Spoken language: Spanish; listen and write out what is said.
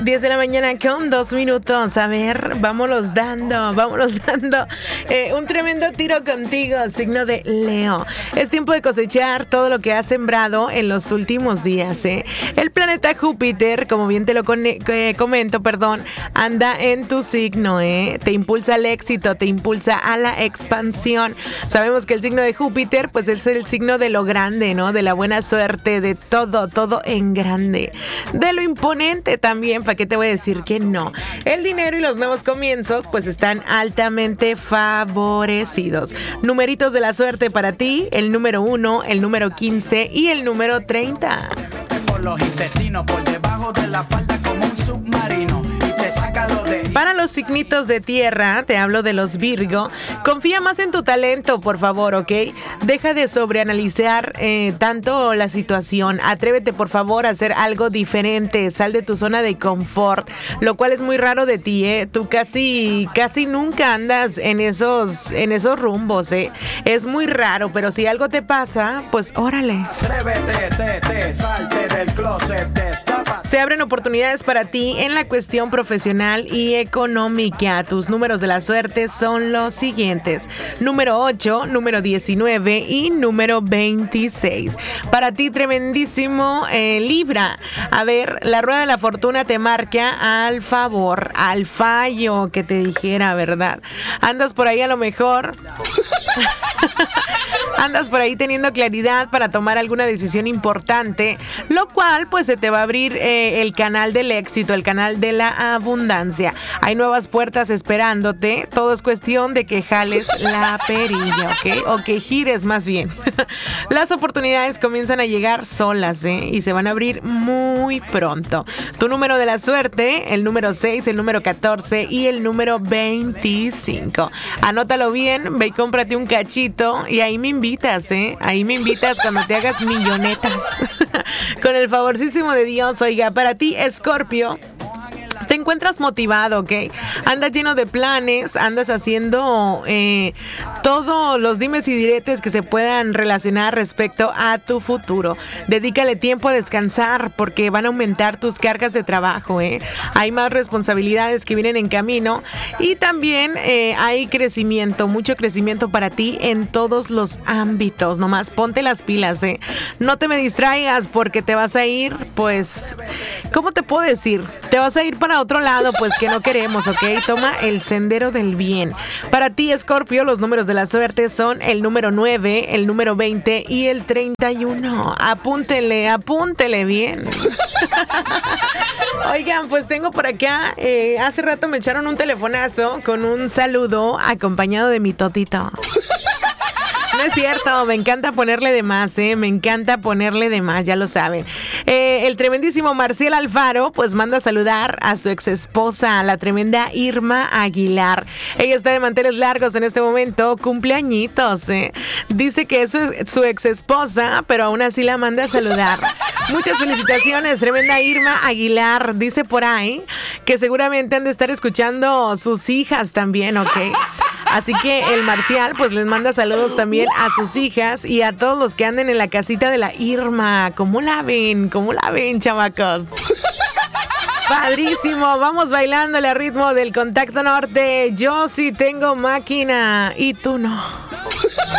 10 de la mañana con 2 minutos. A ver, vámonos dando un tremendo tiro contigo, signo de Leo. Es tiempo de cosechar todo lo que has sembrado en los últimos días, ¿eh? El planeta Júpiter, como bien te lo comento, anda en tu signo, ¿eh? Te impulsa al éxito, te impulsa a la expansión. Sabemos que el signo de Júpiter, pues es el signo de lo grande, ¿no? De la buena suerte, de todo en grande. De lo imponente también, ¿para qué te voy a decir que no? El dinero y los nuevos comienzos pues están altamente favorecidos. Numeritos de la suerte para ti: el número 1, el número 15 y el número 30. Tengo los intestinos por debajo de la falda como un submarino. Para los signitos de tierra, te hablo de los Virgo, confía más en tu talento, por favor, ¿ok? Deja de sobreanalizar tanto la situación. Atrévete, por favor, a hacer algo diferente. Sal de tu zona de confort, lo cual es muy raro de ti, ¿eh? Tú casi nunca andas en esos rumbos, ¿eh? Es muy raro, pero si algo te pasa, pues órale. Atrévete, salte del closet, destapa. Se abren oportunidades para ti en la cuestión profesional y económica. Tus números de la suerte son los siguientes: número 8, número 19 y número 26. Para ti, tremendísimo Libra. A ver, la rueda de la fortuna te marca al favor, al fallo, que te dijera, ¿verdad? Andas por ahí a lo mejor... Andas por ahí teniendo claridad para tomar alguna decisión importante, lo cual pues se te va a abrir el canal del éxito, el canal de la abundancia. Hay nuevas puertas esperándote, todo es cuestión de que jales la perilla, ¿ok? O que gires más bien. Las oportunidades comienzan a llegar solas, ¿eh? Y se van a abrir muy pronto. Tu número de la suerte: el número 6, el número 14 y el número 25. Anótalo bien, ve y cómprate un cachito y ahí me invitas, ¿eh? Ahí me invitas cuando te hagas millonetas. Con el favorcísimo de Dios. Oiga, para ti, Escorpio, te encuentras motivado, ¿ok? Andas lleno de planes, andas haciendo todos los dimes y diretes que se puedan relacionar respecto a tu futuro. Dedícale tiempo a descansar porque van a aumentar tus cargas de trabajo, ¿eh? Hay más responsabilidades que vienen en camino y también hay crecimiento, mucho crecimiento para ti en todos los ámbitos. Nomás ponte las pilas, ¿eh? No te me distraigas porque te vas a ir, pues, ¿cómo te puedo decir? Te vas a ir para otro lado, pues, que no queremos, ¿ok? Toma el sendero del bien. Para ti, Escorpio, los números de la suerte son el número 9, el número 20 y el 31. Apúntele bien. Oigan, pues tengo por acá, hace rato me echaron un telefonazo con un saludo acompañado de mi totito. No es cierto, me encanta ponerle de más, me encanta ponerle de más, ya lo saben. El tremendísimo Marcial Alfaro, pues manda a saludar a su ex esposa, la tremenda Irma Aguilar. Ella está de manteles largos en este momento, cumpleañitos, Dice que es su ex esposa, pero aún así la manda a saludar. Muchas felicitaciones, tremenda Irma Aguilar. Dice por ahí que seguramente han de estar escuchando sus hijas también, ¿ok? Así que el Marcial pues les manda saludos también a sus hijas y a todos los que anden en la casita de la Irma. ¿Cómo la ven? ¿Cómo la ven, chamacos? Padrísimo, vamos bailándole al ritmo del Contacto Norte. Yo sí tengo máquina y tú no.